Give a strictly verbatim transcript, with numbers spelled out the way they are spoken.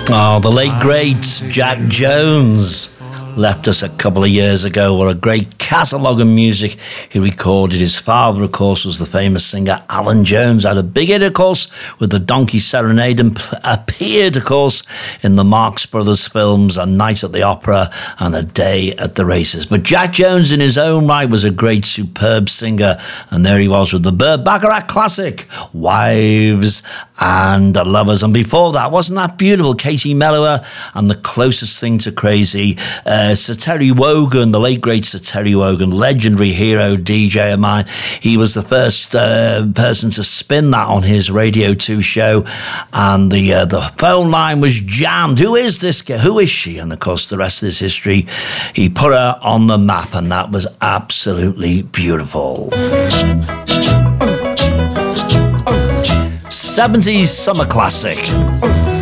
Oh, the late great Jack Jones left us a couple of years ago. What a great catalogue of music he recorded. His father, of course, was the famous singer Alan Jones. Had a big hit, of course, with the Donkey Serenade, and p- appeared, of course, in the Marx Brothers films, A Night at the Opera and A Day at the Races. But Jack Jones, in his own right, was a great, superb singer. And there he was with the Burt Bacharach classic, Wives and Lovers. And before that, wasn't that beautiful? Katie Melua and The Closest Thing to Crazy. Uh, Sir Terry Wogan, the late great Sir Terry Wogan, legendary hero D J of mine. He was the first uh, person to spin that on his Radio two show, and the uh, the phone line was jammed. Who is this girl? Who is she? And of course, the rest is history. He put her on the map, and that was absolutely beautiful. seventies summer classic.